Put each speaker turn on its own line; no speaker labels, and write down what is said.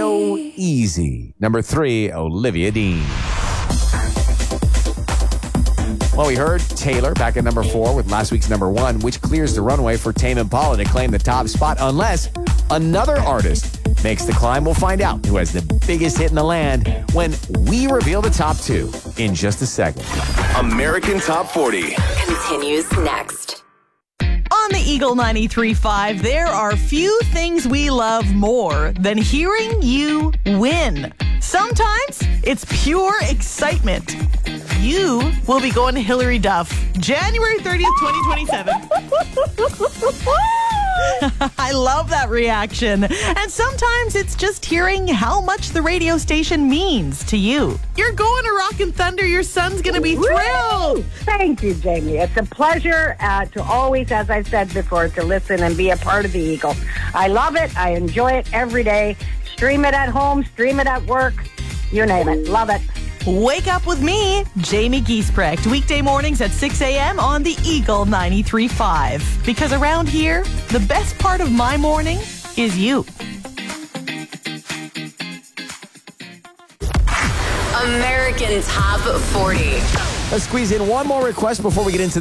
So Easy. Number 3, Olivia Dean. Well, we heard Taylor back at number 4 with last week's number 1, which clears the runway for Tame Impala to claim the top spot unless another artist makes the climb. We'll find out who has the biggest hit in the land when we reveal the top 2 in just a second.
American Top 40
continues next.
On the Eagle 93.5, there are few things we love more than hearing you win. Sometimes it's pure excitement. You will be going to Hillary Duff, January 30th, 2027. I love that reaction. And sometimes it's just hearing how much the radio station means to you. You're going to Rockin' Thunder. Your son's going to be thrilled.
Thank you, Jamie. It's a pleasure to always, as I've said before, to listen and be a part of the Eagle. I love it. I enjoy it every day. Stream it at home, stream it at work, you name it. Love it.
Wake up with me, Jamie Giesbrecht, weekday mornings at 6 a.m. on the Eagle 93.5. Because around here, the best part of my morning is you.
American Top 40.
Let's squeeze in one more request before we get into